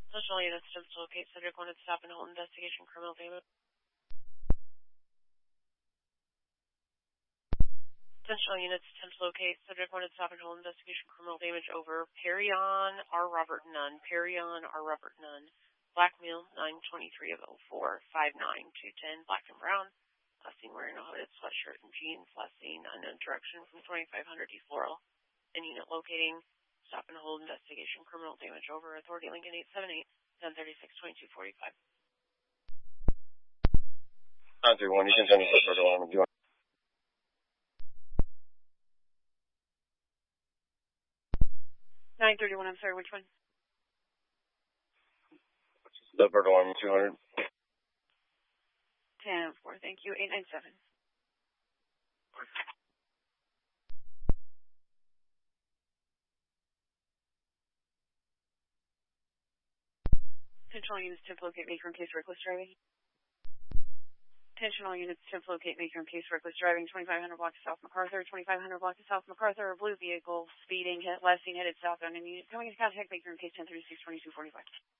Central units to locate subject wanted stop and hold investigation criminal damage. Central units attempt to locate subject wanted stop and hold investigation criminal damage over Perrion R. Robert Nunn. Perrion R. Robert Nunn. Blackmail 923 of 04 59210 black and brown. Last seen wearing a hooded sweatshirt and jeans. Last seen unknown direction from 2500 East Laurel. And unit locating stop and hold investigation criminal damage over Authority Lincoln 878 1036 2245. 931, you can send me the alarm if you want. 931, I'm sorry, which one? The bird alarm 200. 10-4, thank you. 897. Attention all units to locate maker in case reckless driving. Attention all units to locate maker in case reckless driving. 2500 block to South MacArthur. 2500 block to South MacArthur. Blue vehicle speeding. Last seen headed southbound. And unit coming into contact maker in case 1036 2245.